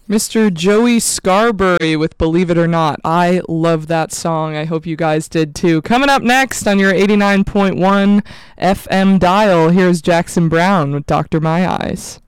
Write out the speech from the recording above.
Mr. Joey Scarberry with Believe It or Not. I love that song. I hope you guys did too. Coming up next on your 89.1 FM dial, here's Jackson Browne with Dr. My Eyes.